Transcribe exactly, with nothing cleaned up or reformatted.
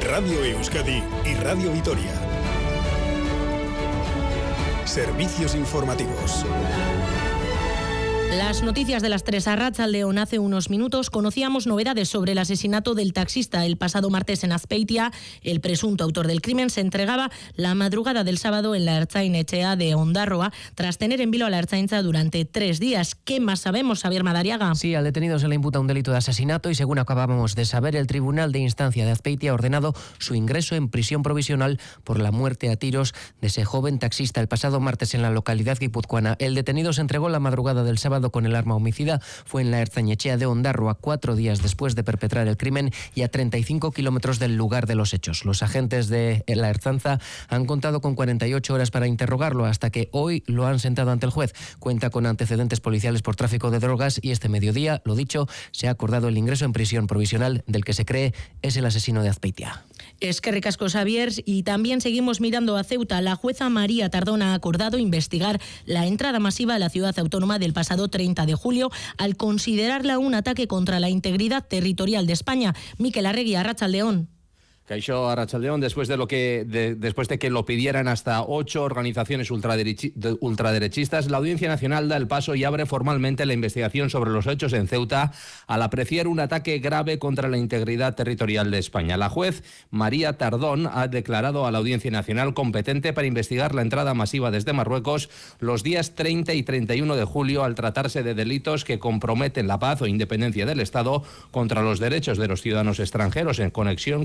Radio Euskadi y Radio Vitoria. Servicios informativos. Las noticias de las tres. A Arratsaldeon. Hace unos minutos conocíamos novedades sobre el asesinato del taxista el pasado martes en Azpeitia. El presunto autor del crimen se entregaba la madrugada del sábado en la Ertzain-etxea de Ondarroa tras tener en vilo a la Ertzaintza durante tres días. ¿Qué más sabemos, Xabier Madariaga? Sí, al detenido se le imputa un delito de asesinato y, según acabamos de saber, el Tribunal de Instancia de Azpeitia ha ordenado su ingreso en prisión provisional por la muerte a tiros de ese joven taxista el pasado martes en la localidad guipuzcoana. El detenido se entregó la madrugada del sábado con el arma homicida. Fue en la Ertzain-etxea de Ondarroa cuatro días después de perpetrar el crimen y a treinta y cinco kilómetros del lugar de los hechos. Los agentes de la Ertzaintza han contado con cuarenta y ocho horas para interrogarlo hasta que hoy lo han sentado ante el juez. Cuenta con antecedentes policiales por tráfico de drogas y este mediodía, lo dicho, se ha acordado el ingreso en prisión provisional del que se cree es el asesino de Azpeitia. Eskerrik asko, Xabier. Y también seguimos mirando a Ceuta. La jueza María Tardón ha acordado investigar la entrada masiva a la ciudad autónoma del pasado treinta de julio al considerarla un ataque contra la integridad territorial de España. Mikel Arregui, Arratsaldeon. Kaixo, Arratsaldeon, después de lo que de, después de que lo pidieran hasta ocho organizaciones ultraderechi, de, ultraderechistas, la Audiencia Nacional da el paso y abre formalmente la investigación sobre los hechos en Ceuta al apreciar un ataque grave contra la integridad territorial de España. La juez María Tardón ha declarado a la Audiencia Nacional competente para investigar la entrada masiva desde Marruecos los días treinta y treinta y uno de julio al tratarse de delitos que comprometen la paz o independencia del Estado contra los derechos de los ciudadanos extranjeros en conexión